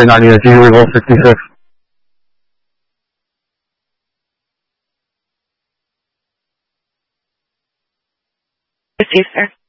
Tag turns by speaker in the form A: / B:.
A: waiting on you. It's usually Volt 66.
B: Received, sir.